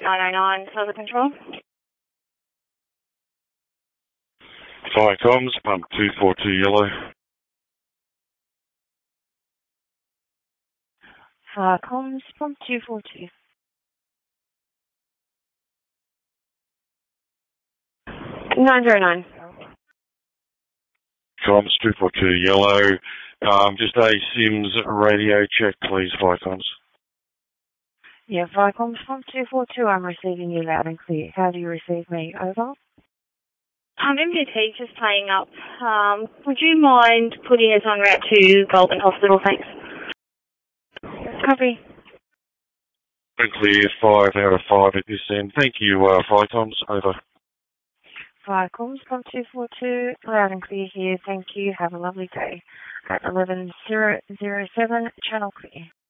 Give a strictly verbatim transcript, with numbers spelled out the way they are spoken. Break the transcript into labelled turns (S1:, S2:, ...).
S1: nine oh nine, Solar Control.
S2: Fire comms, pump two four two yellow.
S1: Fire comms, pump two four two. nine zero nine.
S2: Comms two four two yellow. Um, just a Sims radio check, please, fire comms.
S1: Yeah, fire comms, pump two four two. I'm receiving you loud and clear. How do you receive me? Over.
S3: Um, M P T just playing up. Um, would you mind putting us on route to Golden Hospital, thanks?
S1: Copy.
S2: Clear, five out of five at this end. Thank you, uh, fire comms. Over.
S1: Fire comms, pump two four two. Loud and clear here. Thank you. Have a lovely day. At eleven zero zero seven, channel clear.